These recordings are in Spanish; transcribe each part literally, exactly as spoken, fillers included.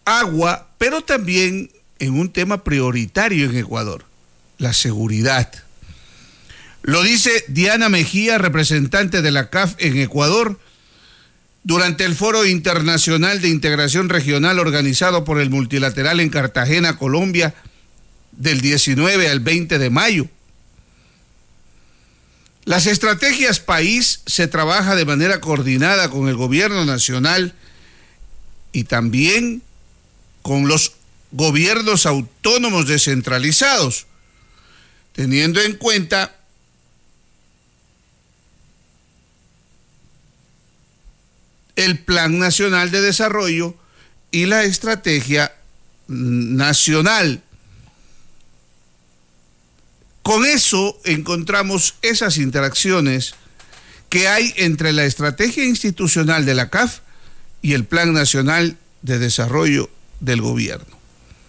agua, pero también en un tema prioritario en Ecuador, la seguridad. Lo dice Diana Mejía, representante de la C A F en Ecuador, durante el Foro Internacional de Integración Regional organizado por el Multilateral en Cartagena, Colombia, del diecinueve al veinte de mayo. Las estrategias país se trabaja de manera coordinada con el gobierno nacional y también con los gobiernos autónomos descentralizados, teniendo en cuenta el Plan Nacional de Desarrollo y la Estrategia Nacional. Con eso encontramos esas interacciones que hay entre la estrategia institucional de la C A F y el Plan Nacional de Desarrollo del gobierno.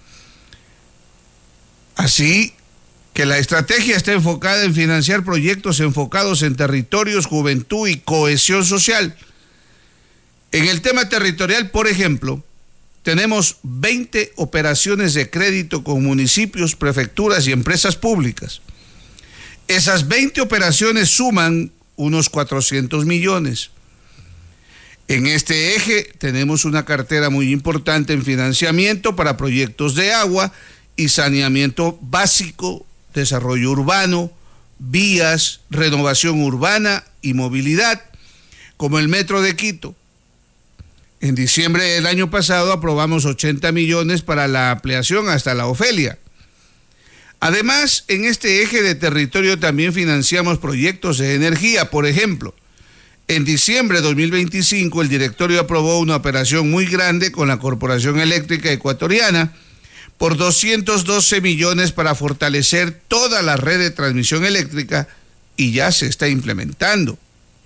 Así que la estrategia está enfocada en financiar proyectos enfocados en territorios, juventud y cohesión social. En el tema territorial, por ejemplo, tenemos veinte operaciones de crédito con municipios, prefecturas y empresas públicas. Esas veinte operaciones suman unos cuatrocientos millones. En este eje tenemos una cartera muy importante en financiamiento para proyectos de agua y saneamiento básico, desarrollo urbano, vías, renovación urbana y movilidad, como el Metro de Quito. En diciembre del año pasado aprobamos ochenta millones para la ampliación hasta la Ofelia. Además, en este eje de territorio también financiamos proyectos de energía. Por ejemplo, en diciembre de dos mil veinticinco el directorio aprobó una operación muy grande con la Corporación Eléctrica Ecuatoriana por doscientos doce millones para fortalecer toda la red de transmisión eléctrica y ya se está implementando.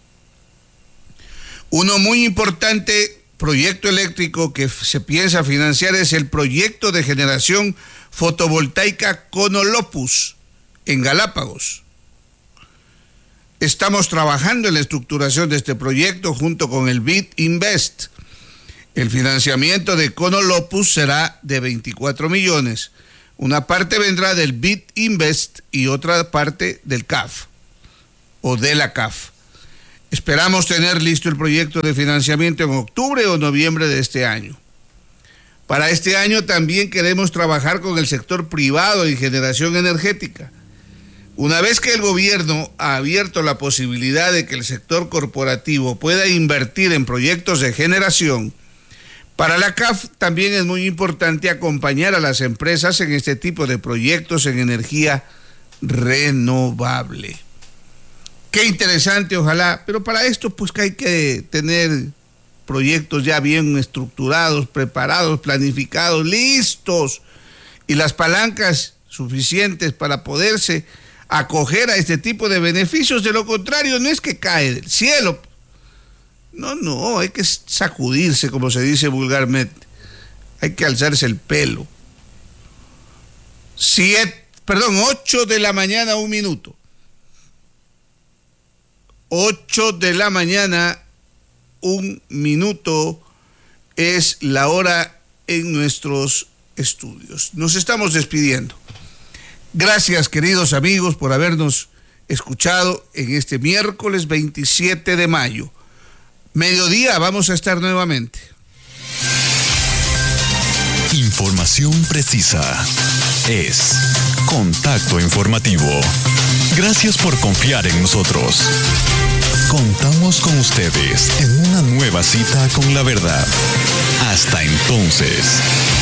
Uno muy importante proyecto eléctrico que se piensa financiar es el proyecto de generación fotovoltaica Conolopus en Galápagos. Estamos trabajando en la estructuración de este proyecto junto con el B I D Invest. El financiamiento de Conolopus será de veinticuatro millones. Una parte vendrá del B I D Invest y otra parte del C A F o de la C A F. Esperamos tener listo el proyecto de financiamiento en octubre o noviembre de este año. Para este año también queremos trabajar con el sector privado en generación energética. Una vez que el gobierno ha abierto la posibilidad de que el sector corporativo pueda invertir en proyectos de generación, para la C A F también es muy importante acompañar a las empresas en este tipo de proyectos en energía renovable. Qué interesante, ojalá, pero para esto pues que hay que tener proyectos ya bien estructurados, preparados, planificados, listos, y las palancas suficientes para poderse acoger a este tipo de beneficios. De lo contrario, no es que cae del cielo. No, no, hay que sacudirse, como se dice vulgarmente. Hay que alzarse el pelo. Siete, perdón, ocho de la mañana, un minuto. Ocho de la mañana, un minuto es la hora en nuestros estudios. Nos estamos despidiendo. Gracias, queridos amigos, por habernos escuchado en este miércoles veintisiete de mayo. Mediodía vamos a estar nuevamente. Información precisa es Contacto Informativo. Gracias por confiar en nosotros. Contamos con ustedes en una nueva cita con la verdad. Hasta entonces.